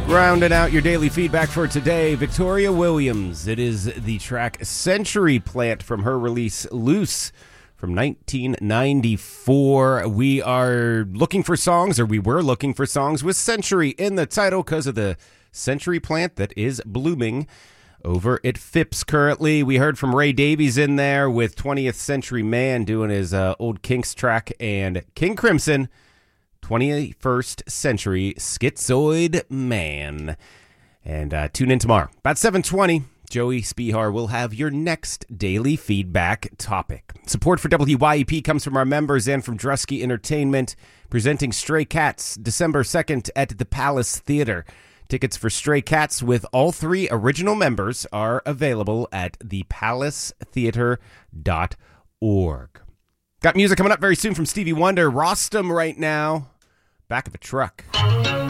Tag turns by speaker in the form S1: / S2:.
S1: Rounding out your daily feedback for today, Victoria Williams. It is the track Century Plant from her release Loose from 1994. We are looking for songs, or we were looking for songs with Century in the title because of the Century Plant that is blooming over at Phipps currently. We heard from Ray Davies in there with 20th Century Man doing his old Kinks track, and King Crimson, 21st Century Schizoid Man. And tune in tomorrow. About 7:20, Joey Spihar will have your next daily feedback topic. Support for WYEP comes from our members and from Drusky Entertainment, presenting Stray Cats December 2nd at the Palace Theater. Tickets for Stray Cats with all three original members are available at thepalacetheater.org. Got music coming up very soon from Stevie Wonder. Rostam right now. Back of a truck.